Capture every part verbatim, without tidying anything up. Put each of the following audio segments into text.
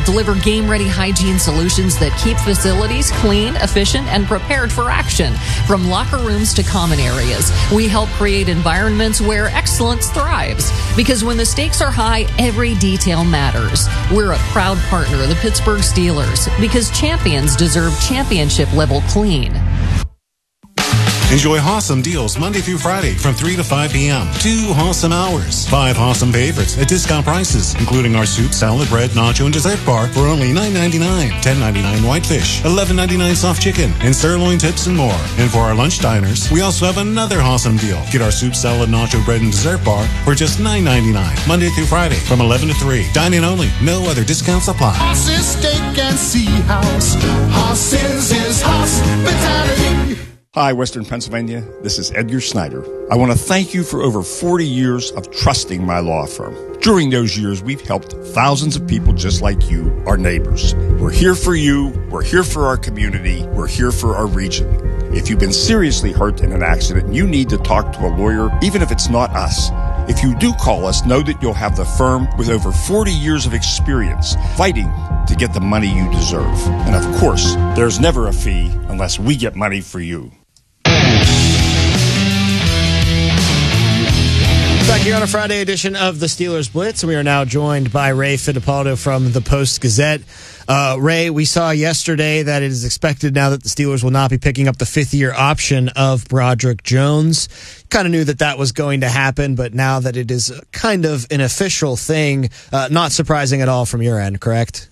deliver game-ready hygiene solutions that keep facilities clean, efficient, and prepared for action. From locker rooms to common areas, we help create environments where excellence thrives. Because when the stakes are high, every detail matters. We're a proud partner of the Pittsburgh Steelers because champions deserve championship-level clean. Enjoy Hossam deals Monday through Friday from three to five p.m. Two Hossam hours. Five Hossam favorites at discount prices, including our soup, salad, bread, nacho, and dessert bar for only nine ninety-nine, ten ninety-nine whitefish, eleven ninety-nine soft chicken, and sirloin tips and more. And for our lunch diners, we also have another Hossam deal. Get our soup, salad, nacho, bread, and dessert bar for just nine ninety-nine, Monday through Friday from eleven to three. Dine-in only. No other discounts apply. Hoss's Steak and Sea House. Hoss's is hospitality. Hi, Western Pennsylvania. This is Edgar Snyder. I want to thank you for over forty years of trusting my law firm. During those years, we've helped thousands of people just like you, our neighbors. We're here for you. We're here for our community. We're here for our region. If you've been seriously hurt in an accident and you need to talk to a lawyer, even if it's not us, if you do call us, know that you'll have the firm with over forty years of experience fighting to get the money you deserve. And of course, there's never a fee unless we get money for you. Back here on a Friday edition of the Steelers Blitz, and we are now joined by Ray Fittipaldo from the Post-Gazette. Uh, Ray, we saw yesterday that it is expected now that the Steelers will not be picking up the fifth-year option of Broderick Jones. Kind of knew that that was going to happen, but now that it is kind of an official thing, uh, not surprising at all from your end, correct?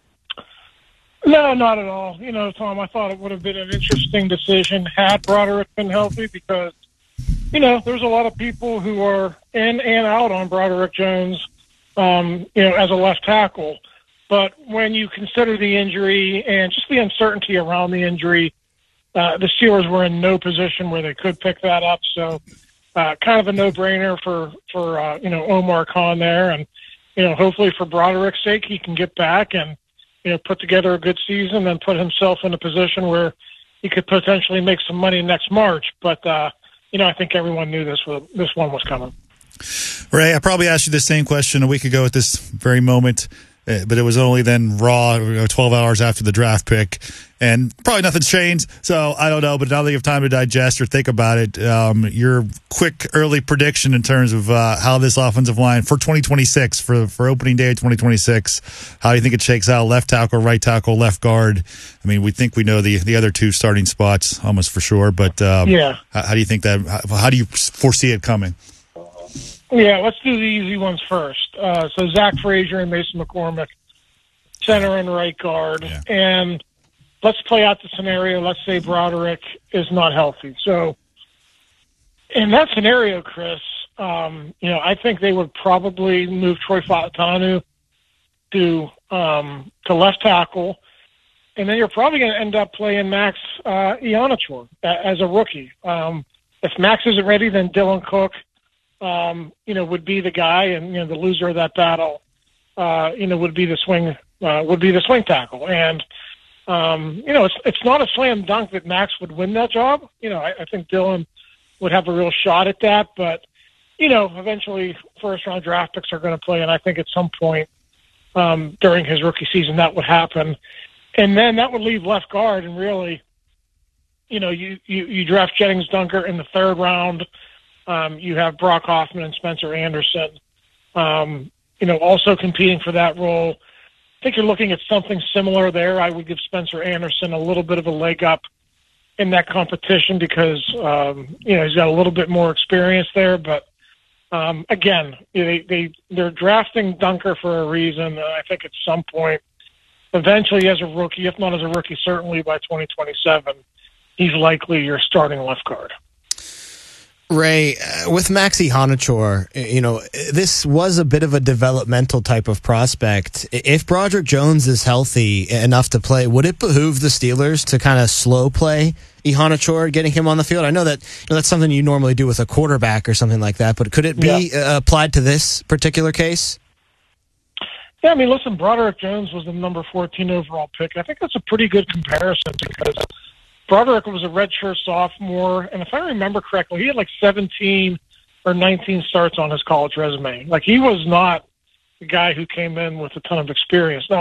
No, not at all. You know, Tom, I thought it would have been an interesting decision had Broderick been healthy because, you know, there's a lot of people who are in and out on Broderick Jones, um, you know, as a left tackle. But when you consider the injury and just the uncertainty around the injury, uh, the Steelers were in no position where they could pick that up. So uh, kind of a no-brainer for, for uh, you know, Omar Khan there. And, you know, hopefully for Broderick's sake, he can get back and, you know, put together a good season and put himself in a position where he could potentially make some money next March. But, uh, you know, I think everyone knew this was, this one was coming. Ray, I probably asked you the same question a week ago at this very moment, uh, but it was only then raw, you know, twelve hours after the draft pick, and probably nothing's changed, so I don't know, but now that you have time to digest or think about it, um, your quick early prediction in terms of uh, how this offensive line for twenty twenty-six, for, for opening day of twenty twenty-six, how do you think it shakes out? Left tackle, right tackle, left guard. I mean, we think we know the, the other two starting spots almost for sure, but um, yeah. how, how do you think that, how, how do you foresee it coming? Yeah, let's do the easy ones first. Uh, so Zach Frazier and Mason McCormick, center and right guard. Yeah. And let's play out the scenario. Let's say Broderick is not healthy. So in that scenario, Chris, um, you know, I think they would probably move Troy Fautanu to um, to left tackle. And then you're probably going to end up playing Max uh, Ionichor as a rookie. Um, if Max isn't ready, then Dylan Cook, um, you know, would be the guy, and you know, the loser of that battle, uh, you know, would be the swing, uh, would be the swing tackle. And um, you know, it's it's not a slam dunk that Max would win that job. You know, I, I think Dylan would have a real shot at that, but you know, eventually first round draft picks are going to play, and I think at some point um, during his rookie season that would happen. And then that would leave left guard, and really, you know, you, you, you draft Jennings Dunker in the third round. Um, you have Brock Hoffman and Spencer Anderson, um, you know, also competing for that role. I think you're looking at something similar there. I would give Spencer Anderson a little bit of a leg up in that competition because, um, you know, he's got a little bit more experience there. But, um, again, they, they, they're drafting Dunker for a reason. And I think at some point, eventually as a rookie, if not as a rookie, certainly by twenty twenty-seven, he's likely your starting left guard. Ray, uh, with Maxi Ionichor, you know, this was a bit of a developmental type of prospect. If Broderick Jones is healthy enough to play, would it behoove the Steelers to kind of slow play Ionichor, getting him on the field? I know that you know, that's something you normally do with a quarterback or something like that, but could it be yeah. uh, applied to this particular case? Yeah, I mean, listen, Broderick Jones was the number fourteen overall pick. I think that's a pretty good comparison because Broderick was a redshirt sophomore, and if I remember correctly, he had like seventeen or nineteen starts on his college resume. Like, he was not the guy who came in with a ton of experience. Now,